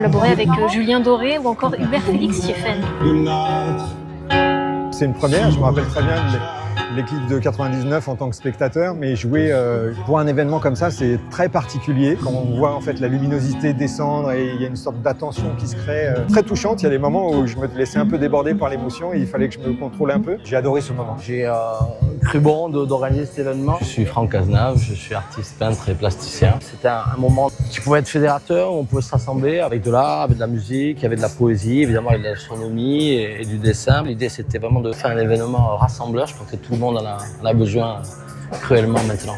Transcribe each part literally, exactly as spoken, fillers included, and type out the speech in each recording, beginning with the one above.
Collaborer avec euh, Julien Doré ou encore Hubert Félix Schiffen. C'est une première, je me rappelle très bien de l'équipe de quatre-vingt-dix-neuf en tant que spectateur, mais jouer euh, pour un événement comme ça, c'est très particulier. Quand on voit en fait la luminosité descendre et il y a une sorte d'attention qui se crée, euh, très touchante. Il y a des moments où je me laissais un peu déborder par l'émotion et il fallait que je me contrôle un peu. J'ai adoré ce moment. J'ai euh, cru bon de, d'organiser cet événement. Je suis Franck Cazenave, je suis artiste peintre et plasticien. C'était un, un moment qui pouvait être fédérateur, où on pouvait se rassembler avec de l'art, avec de la musique, il y avait de la poésie, évidemment avec de l'astronomie et, et du dessin. L'idée c'était vraiment de faire un événement rassembleur. Je pense que tout le monde en a, en a besoin cruellement maintenant.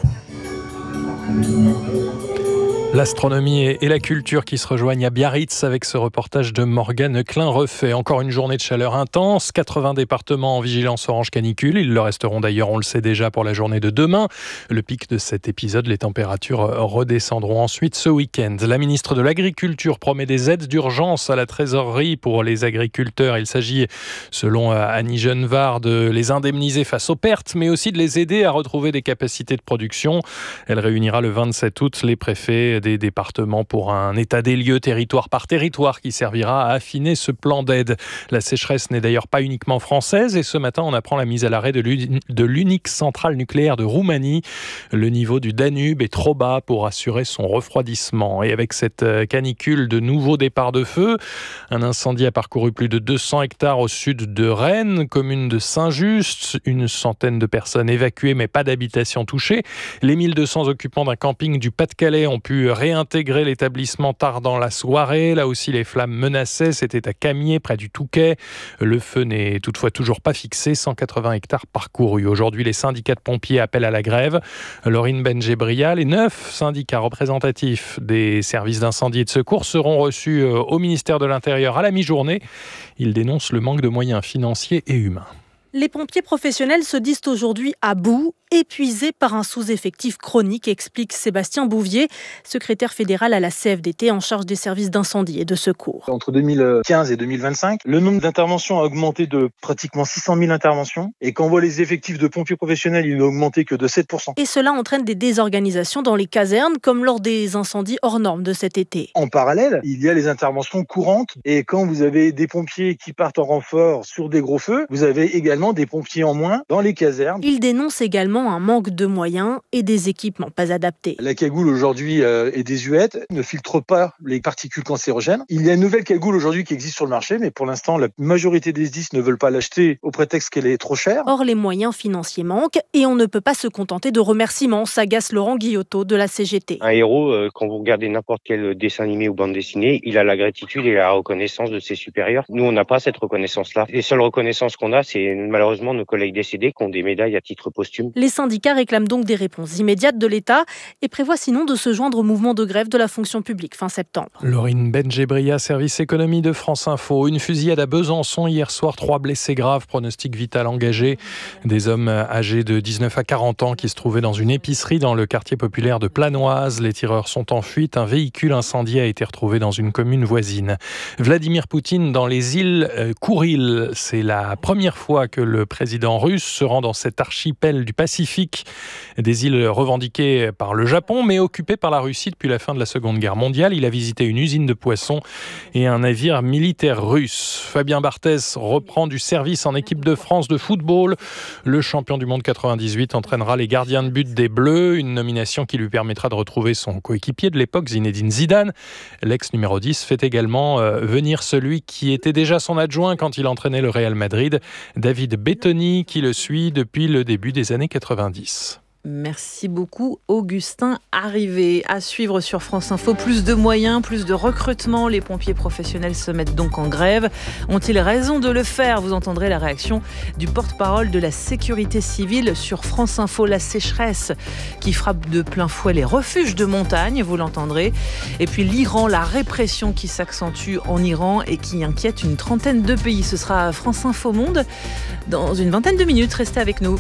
L'astronomie et la culture qui se rejoignent à Biarritz avec ce reportage de Morgane Klein-Refait. Encore une journée de chaleur intense, quatre-vingts départements en vigilance orange canicule. Ils le resteront d'ailleurs, on le sait déjà, pour la journée de demain. Le pic de cet épisode, les températures redescendront ensuite ce week-end. La ministre de l'Agriculture promet des aides d'urgence à la trésorerie pour les agriculteurs. Il s'agit, selon Annie Genevard, de les indemniser face aux pertes, mais aussi de les aider à retrouver des capacités de production. Elle réunira le vingt-sept août les préfets des départements pour un état des lieux territoire par territoire qui servira à affiner ce plan d'aide. La sécheresse n'est d'ailleurs pas uniquement française et ce matin on apprend la mise à l'arrêt de l'unique centrale nucléaire de Roumanie. Le niveau du Danube est trop bas pour assurer son refroidissement. Et avec cette canicule, de nouveaux départs de feu. Un incendie a parcouru plus de deux cents hectares au sud de Rennes, commune de Saint-Just. Une centaine de personnes évacuées mais pas d'habitation touchée. Les mille deux cents occupants d'un camping du Pas-de-Calais ont pu réintégrer l'établissement tard dans la soirée. Là aussi, les flammes menaçaient. C'était à Camiers, près du Touquet. Le feu n'est toutefois toujours pas fixé. cent quatre-vingts hectares parcourus. Aujourd'hui, les syndicats de pompiers appellent à la grève. Laurine Benjebria, les neuf syndicats représentatifs des services d'incendie et de secours seront reçus au ministère de l'Intérieur à la mi-journée. Ils dénoncent le manque de moyens financiers et humains. Les pompiers professionnels se disent aujourd'hui à bout, épuisés par un sous-effectif chronique, explique Sébastien Bouvier, secrétaire fédéral à la C F D T en charge des services d'incendie et de secours. Entre deux mille quinze et deux mille vingt-cinq, le nombre d'interventions a augmenté de pratiquement six cent mille interventions. Et quand on voit les effectifs de pompiers professionnels, ils n'ont augmenté que de sept pour cent. Et cela entraîne des désorganisations dans les casernes, comme lors des incendies hors normes de cet été. En parallèle, il y a les interventions courantes. Et quand vous avez des pompiers qui partent en renfort sur des gros feux, vous avez également des pompiers en moins dans les casernes. Il dénonce également un manque de moyens et des équipements pas adaptés. La cagoule aujourd'hui euh, est désuète, ne filtre pas les particules cancérogènes. Il y a une nouvelle cagoule aujourd'hui qui existe sur le marché, mais pour l'instant, la majorité des S D I S ne veulent pas l'acheter au prétexte qu'elle est trop chère. Or, les moyens financiers manquent et on ne peut pas se contenter de remerciements, s'agace Laurent Guillotot de la C G T. Un héros, euh, quand vous regardez n'importe quel dessin animé ou bande dessinée, il a la gratitude et la reconnaissance de ses supérieurs. Nous, on n'a pas cette reconnaissance-là. Les seules reconnaissances qu'on a, c'est malheureusement nos collègues décédés qui ont des médailles à titre posthume. Les syndicats réclament donc des réponses immédiates de l'État et prévoient sinon de se joindre au mouvement de grève de la fonction publique fin septembre. Laurine Benjebria, service économie de France Info. Une fusillade à Besançon hier soir, trois blessés graves, pronostic vital engagé. Des hommes âgés de dix-neuf à quarante ans qui se trouvaient dans une épicerie dans le quartier populaire de Planoise. Les tireurs sont en fuite. Un véhicule incendié a été retrouvé dans une commune voisine. Vladimir Poutine dans les îles Kouril. C'est la première fois que le président russe se rend dans cet archipel du Pacifique. Des îles revendiquées par le Japon, mais occupées par la Russie depuis la fin de la Seconde Guerre mondiale. Il a visité une usine de poissons et un navire militaire russe. Fabien Barthez reprend du service en équipe de France de football. Le champion du monde quatre-vingt-dix-huit entraînera les gardiens de but des Bleus, une nomination qui lui permettra de retrouver son coéquipier de l'époque, Zinedine Zidane. L'ex numéro dix fait également euh, venir celui qui était déjà son adjoint quand il entraînait le Real Madrid, David Bettoni, qui le suit depuis le début des années quatre-vingt-dix. Merci beaucoup Augustin Arrivé. À suivre sur France Info, plus de moyens, plus de recrutement. Les pompiers professionnels se mettent donc en grève. Ont-ils raison de le faire ? Vous entendrez la réaction du porte-parole de la sécurité civile sur France Info. La sécheresse qui frappe de plein fouet les refuges de montagne, vous l'entendrez. Et puis l'Iran, la répression qui s'accentue en Iran et qui inquiète une trentaine de pays. Ce sera France Info Monde dans une vingtaine de minutes. Restez avec nous.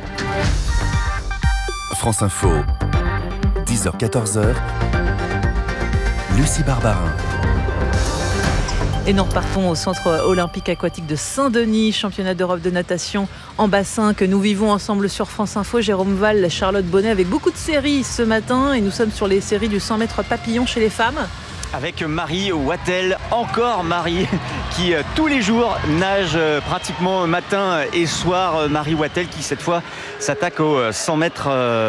France Info, dix heures quatorze heures, Lucie Barbarin. Et nous repartons au Centre olympique aquatique de Saint-Denis, championnat d'Europe de natation en bassin que nous vivons ensemble sur France Info. Jérôme Val, Charlotte Bonnet avec beaucoup de séries ce matin et nous sommes sur les séries du cent mètres papillon chez les femmes. avec Marie Wattel, encore Marie, qui euh, tous les jours nage euh, pratiquement matin et soir. Marie Wattel qui cette fois s'attaque aux cent mètres euh,